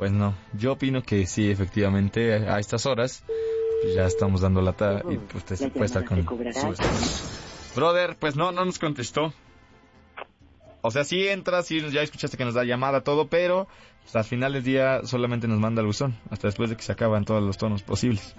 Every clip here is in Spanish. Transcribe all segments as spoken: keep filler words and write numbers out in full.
Pues no, yo opino que sí, efectivamente, a estas horas pues ya estamos dando lata y pues te puede estar con su... Brother, pues no, no nos contestó. O sea, sí entra, sí, ya escuchaste que nos da llamada, todo, pero pues, al final del día solamente nos manda el buzón, hasta después de que se acaban todos los tonos posibles.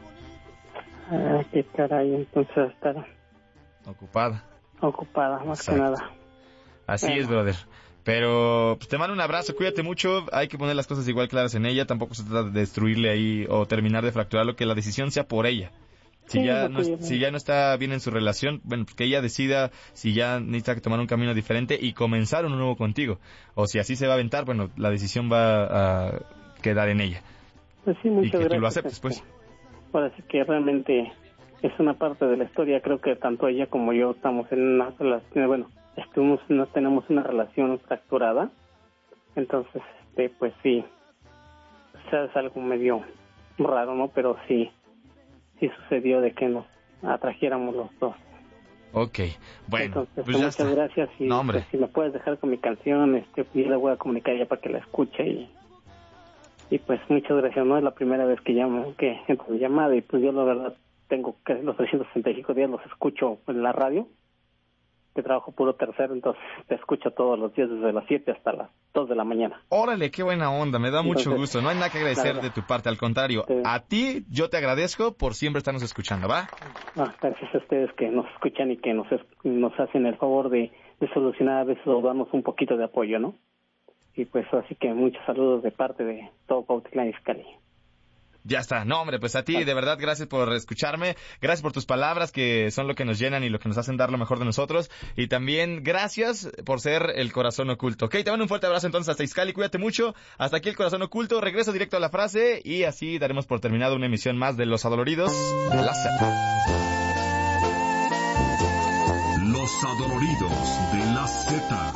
Ah, qué caray, entonces estar Ocupada. Ocupada, más Exacto. que nada. Así bueno. es, brother. Pero pues, te mando un abrazo, cuídate mucho, hay que poner las cosas igual claras en ella, tampoco se trata de destruirle ahí o terminar de fracturarlo, que la decisión sea por ella. Si, sí, ya no, si ya no está bien en su relación, bueno, que ella decida si ya necesita tomar un camino diferente y comenzar uno nuevo contigo. O si así se va a aventar, bueno, la decisión va a quedar en ella. Pues sí, muchas y que gracias, tú lo aceptes, este, pues. Ahora sí que realmente es una parte de la historia, creo que tanto ella como yo estamos en una relación, bueno, estuvimos, no tenemos una relación fracturada, entonces, este, pues sí, o sea, es algo medio raro, ¿no? Pero sí, sí sucedió de que nos atrajéramos los dos. Ok, bueno, entonces, pues ya muchas está. gracias y no, hombre. Pues, si me puedes dejar con mi canción, este, yo le voy a comunicar ya para que la escuche y y pues muchas gracias, no es la primera vez que llamo, que entro mi llamada y pues yo la verdad tengo casi los trescientos sesenta y cinco días los escucho en la radio, que trabajo puro tercero, entonces te escucho todos los días desde las siete hasta las dos de la mañana. Órale, qué buena onda, me da entonces, mucho gusto, no hay nada que agradecer de tu parte, al contrario, sí. a ti yo te agradezco por siempre estarnos escuchando, ¿va? Ah, gracias a ustedes que nos escuchan y que nos nos hacen el favor de, de solucionar a veces o darnos un poquito de apoyo, ¿no? Y pues así que muchos saludos de parte de todo Cuautitlán Izcalli. Ya está, no hombre, pues a ti de verdad gracias por escucharme, gracias por tus palabras que son lo que nos llenan y lo que nos hacen dar lo mejor de nosotros y también gracias por ser el corazón oculto. Ok, te mando un fuerte abrazo entonces hasta Izcalli, cuídate mucho, hasta aquí el corazón oculto, regreso directo a la frase y así daremos por terminado una emisión más de Los Adoloridos de la Z. Los Adoloridos de la Z.